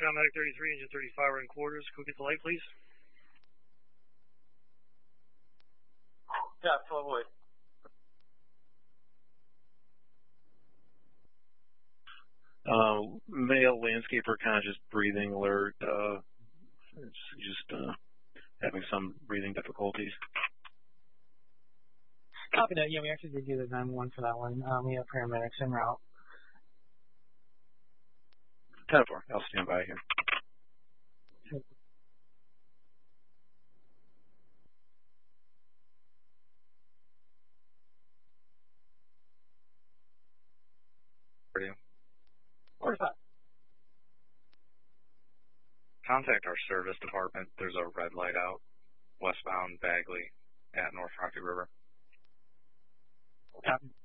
Medic 33, Engine 35 are in quarters. Could we get the light, please? Yeah, totally. Male landscaper conscious breathing alert. It's just having some breathing difficulties. Copy that. Yeah, we actually did do the 911 for that one. We have paramedics en route. 10-4. I'll stand by here. Where's that? Contact our service department. There's a red light out westbound Bagley at North Rocky River. Copy.